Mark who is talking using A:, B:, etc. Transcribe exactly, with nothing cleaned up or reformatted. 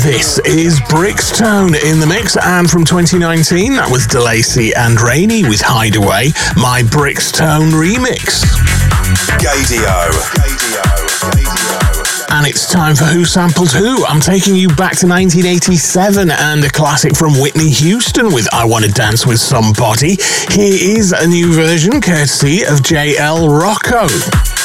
A: This is Brixtone in the mix, and from twenty nineteen, that was DeLacy and Rainey with Hideaway, my Brixtone remix.
B: Gaydio. Gaydio. Gaydio.
A: And it's time for Who Sampled Who. I'm taking you back to nineteen eighty-seven and a classic from Whitney Houston with I Wanna Dance With Somebody. Here is a new version courtesy of J L Rocco.